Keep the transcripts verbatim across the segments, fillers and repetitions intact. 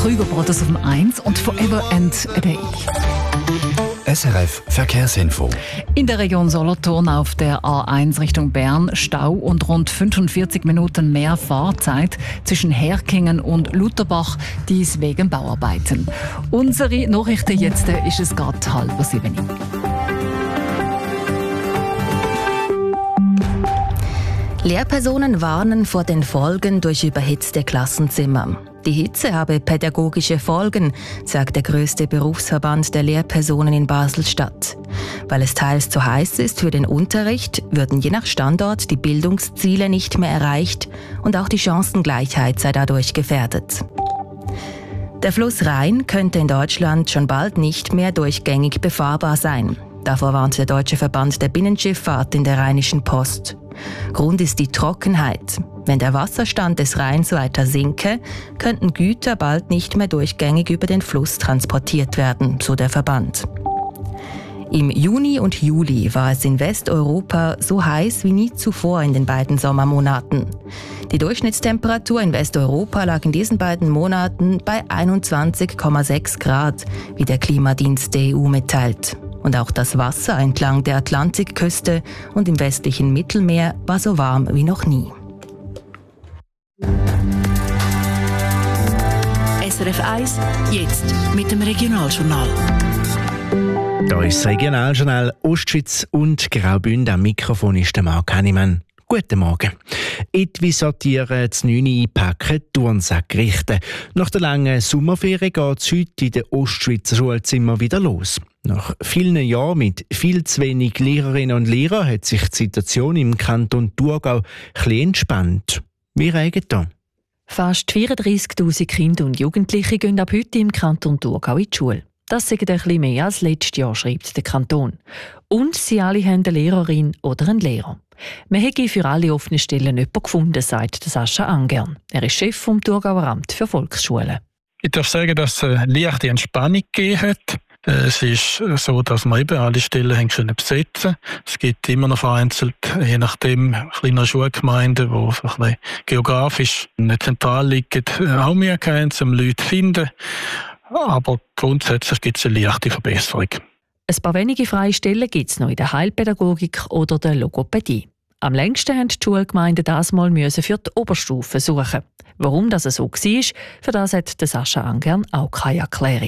Krüger Brothers auf dem eins und Forever and a Day. S R F Verkehrsinfo. In der Region Solothurn auf der A eins Richtung Bern Stau und rund fünfundvierzig Minuten mehr Fahrzeit zwischen Herkingen und Lutherbach, dies wegen Bauarbeiten. Unsere Nachrichten jetzt ist es gerade halb sieben. Lehrpersonen warnen vor den Folgen durch überhitzte Klassenzimmer. Die Hitze habe pädagogische Folgen, sagt der grösste Berufsverband der Lehrpersonen in Basel-Stadt. Weil es teils zu heiß ist für den Unterricht, würden je nach Standort die Bildungsziele nicht mehr erreicht und auch die Chancengleichheit sei dadurch gefährdet. Der Fluss Rhein könnte in Deutschland schon bald nicht mehr durchgängig befahrbar sein. Davor warnt der Deutsche Verband der Binnenschifffahrt in der Rheinischen Post. Grund ist die Trockenheit. Wenn der Wasserstand des Rheins weiter sinke, könnten Güter bald nicht mehr durchgängig über den Fluss transportiert werden, so der Verband. Im Juni und Juli war es in Westeuropa so heiß wie nie zuvor in den beiden Sommermonaten. Die Durchschnittstemperatur in Westeuropa lag in diesen beiden Monaten bei einundzwanzig Komma sechs Grad, wie der Klimadienst der E U mitteilt. Und auch das Wasser entlang der Atlantikküste und im westlichen Mittelmeer war so warm wie noch nie. S R F eins, jetzt mit dem Regionaljournal. Da ist das Regionaljournal Ostschweiz und Graubünden. Am Mikrofon ist der Marc Hannemann. Guten Morgen. Etwas sortieren, das neun einpacken, Turnsack richten. Nach der langen Sommerferien geht es heute in den Ostschweizer Schulzimmern wieder los. Nach vielen Jahren mit viel zu wenig Lehrerinnen und Lehrern hat sich die Situation im Kanton Thurgau etwas entspannt. Wie regelt das? Fast vierunddreissigtausend Kinder und Jugendliche gehen ab heute im Kanton Thurgau in die Schule. Das sind ein bisschen mehr als letztes Jahr, schreibt der Kanton. Und sie alle haben eine Lehrerin oder einen Lehrer. Man hätte für alle offenen Stellen jemanden gefunden, sagt Sascha Angern. Er ist Chef vom Thurgauer Amt für Volksschulen. Ich darf sagen, dass es eine leichte Entspannung gegeben hat. Es ist so, dass wir eben alle Stellen haben können besetzen. Es gibt immer noch vereinzelt, je nachdem, kleinere Schulgemeinden, die ein bisschen geografisch nicht zentral liegen, auch Möglichkeiten, um Leute zu finden. Aber grundsätzlich gibt es eine leichte Verbesserung. Ein paar wenige freie Stellen gibt es noch in der Heilpädagogik oder der Logopädie. Am längsten mussten die Schulgemeinden das mal für die Oberstufe suchen. Warum das so war, für das hat Sascha Angern auch keine Erklärung.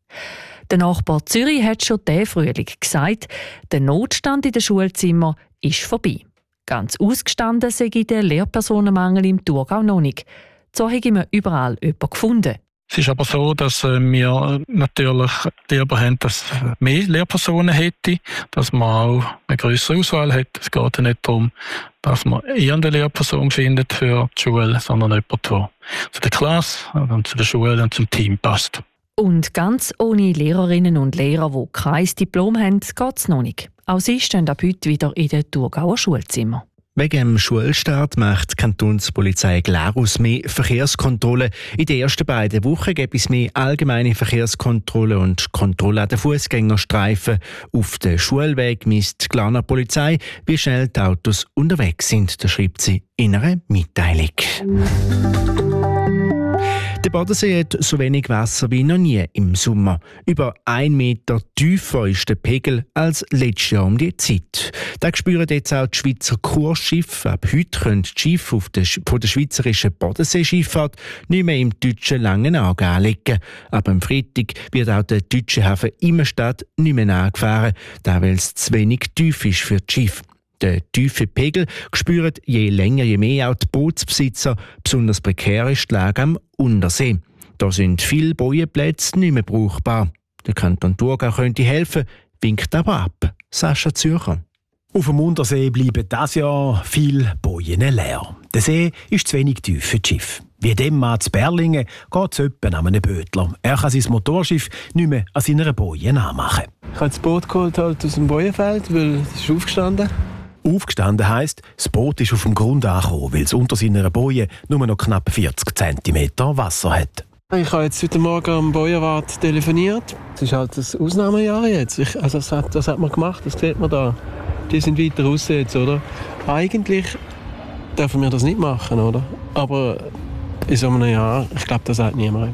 Der Nachbar Zürich hat schon diesen Frühling gesagt, der Notstand in den Schulzimmern ist vorbei. Ganz ausgestanden sei der Lehrpersonenmangel im Thurgau noch nicht. So haben wir überall jemanden gefunden. Es ist aber so, dass wir natürlich lieber haben, dass es mehr Lehrpersonen hätte, dass man auch eine größere Auswahl hat. Es geht ja nicht darum, dass man eher eine Lehrperson findet für die Schule, sondern jemand, der zu der Klasse und zu der Schule und zum Team passt. Und ganz ohne Lehrerinnen und Lehrer, die kein Diplom haben, geht es noch nicht. Auch sie stehen ab heute wieder in den Thurgauer Schulzimmern. Wegen dem Schulstart macht die Kantonspolizei Glarus mehr Verkehrskontrollen. In den ersten beiden Wochen gibt es mehr allgemeine Verkehrskontrollen und Kontrolle an den Fußgängerstreifen. Auf dem Schulweg misst die Glarner Polizei, wie schnell die Autos unterwegs sind. Das schreibt sie in einer Mitteilung. Der Bodensee hat so wenig Wasser wie noch nie im Sommer. Über ein Meter tiefer ist der Pegel als letztes Jahr um die Zeit. Das spüren jetzt auch die Schweizer Kursschiffe. Ab heute können die Schiffe auf der, von der schweizerischen Bodenseeschifffahrt nicht mehr im deutschen Langenarg anlegen. Ab am Freitag wird auch der deutsche Hafen Immenstadt nicht mehr angefahren, da weil es zu wenig tief ist für die Schiffe. Der tiefe Pegel spüren je länger, je mehr auch die Bootsbesitzer. Besonders prekär ist die Lage am Untersee. Da sind viele Bojenplätze nicht mehr brauchbar. Der Kanton Thurgau könnte helfen, winkt aber ab. Sascha Zürcher. Auf dem Untersee bleiben dieses Jahr viele Bojen leer. Der See ist zu wenig tief für das Schiff. Wie dem Mann zu Berlingen geht es etwa an einem Bötler. Er kann sein Motorschiff nicht mehr an seiner Boje nachmachen. Ich habe das Boot geholt halt aus dem Bojenfeld, weil es ist aufgestanden. Aufgestanden heisst, das Boot ist auf dem Grund angekommen, weil es unter seiner Boje nur noch knapp vierzig Zentimeter Wasser hat. Ich habe jetzt heute Morgen am Bojenwart telefoniert. Es ist halt das Ausnahmejahr jetzt. Ich, also das hat, das hat man gemacht, das sieht man da. Die sind weiter raus jetzt, oder? Eigentlich dürfen wir das nicht machen, oder? Aber in so einem Jahr, ich glaube, das sagt niemand.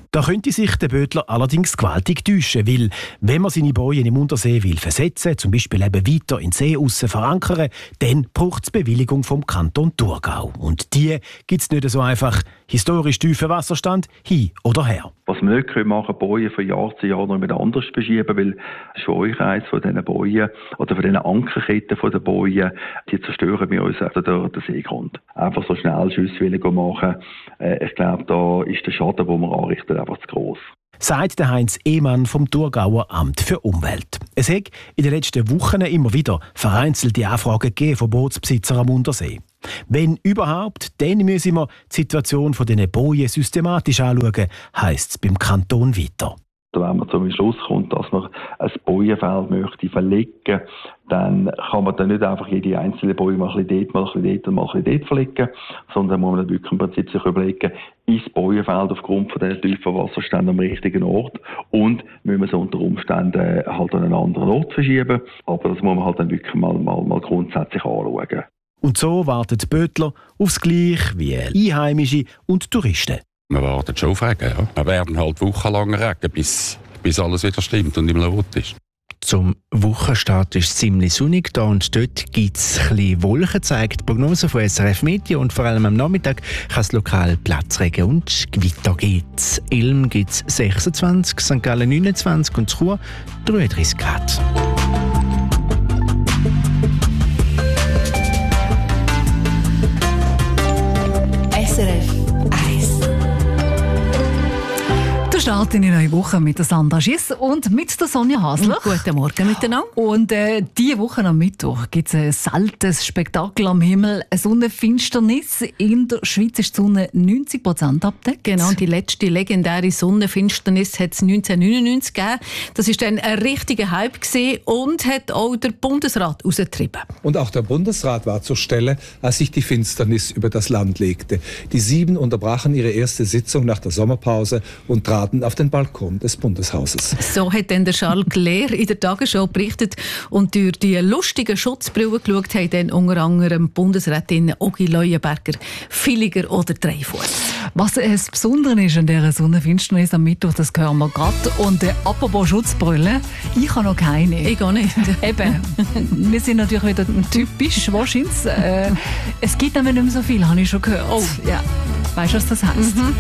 Da könnte sich der Bödler allerdings gewaltig täuschen, weil wenn man seine Bojen im Untersee will versetzen, zum Beispiel eben weiter in den See aussen verankern, dann braucht es Bewilligung vom Kanton Thurgau. Und die gibt es nicht so einfach. Historisch tiefer Wasserstand, hin oder her. Was wir nicht machen können, Bojen von Jahr zu Jahr noch mit anders beschieben, weil der Schweukreis von diesen Bojen oder von diesen Ankerketten von den Bojen, die zerstören wir uns also durch den Seegrund. Einfach so schnell Schüsse machen, äh, ich glaube, da ist der Schaden, den wir anrichten, einfach zu gross. Sagt der Heinz Ehmann vom Thurgauer Amt für Umwelt. Es hat in den letzten Wochen immer wieder vereinzelte Anfragen gegeben von Bootsbesitzern am Untersee. Wenn überhaupt, dann müssen wir die Situation dieser Bojen systematisch anschauen, heisst es beim Kanton weiter. Wenn man zum Schluss kommt, dass man ein Bojenfeld möchte verlegen, dann kann man dann nicht einfach jede einzelne Boje mal ein bisschen dort, mal ein bisschen dort und mal ein bisschen dort verlegen, sondern muss man dann wirklich im Prinzip sich überlegen, ist das Bojenfeld aufgrund von diesen tiefen Wasserständen am richtigen Ort und müssen wir es unter Umständen halt an einen anderen Ort verschieben. Aber das muss man halt dann wirklich mal, mal, mal grundsätzlich anschauen. Und so warten die Bödler aufs Gleiche wie Einheimische und Touristen. Wir warten schon auf Regen, ja. Wir werden halt wochenlang regen, bis, bis alles wieder stimmt und im Lot ist. Zum Wochenstart ist es ziemlich sonnig da und dort gibt es ein bisschen Wolken, zeigt die Prognose von S R F Media, und vor allem am Nachmittag kann es lokal Platzregen und Gewitter geben. Ilm gibt es sechsundzwanzig, Sankt Gallen neunundzwanzig und Chur dreiunddreißig Grad. S R F Start in die neue Woche mit der Sandra Schiss und mit der Sonja Hasler. Guten Morgen miteinander. Und äh, diese Woche am Mittwoch gibt es ein seltenes Spektakel am Himmel, eine Sonnenfinsternis. In der Schweiz ist die Sonne neunzig Prozent abdeckt. Genau, die letzte legendäre Sonnenfinsternis hat es neunzehnhundertneunundneunzig gegeben. Das war dann ein richtiger Hype gewesen und hat auch der Bundesrat rausgetrieben. Und auch der Bundesrat war zur Stelle, als sich die Finsternis über das Land legte. Die Sieben unterbrachen ihre erste Sitzung nach der Sommerpause und traten auf den Balkon des Bundeshauses. So hat dann der Charles Clair in der Tagesschau berichtet und durch die lustigen Schutzbrillen geschaut haben dann unter anderem Bundesrätin Ogi Leuenberger, Villiger oder Dreifuss. Was es Besondere ist an dieser Sonnenfinsternis am Mittwoch, das hören wir gerade. Und äh, apropos Schutzbrille, ich habe noch keine. Ich auch nicht. Eben, wir sind natürlich wieder typisch wahrscheinlich. Äh, es gibt nämlich nicht mehr so viel, habe ich schon gehört. Oh, ja. Weißt du, was das heisst? Mhm.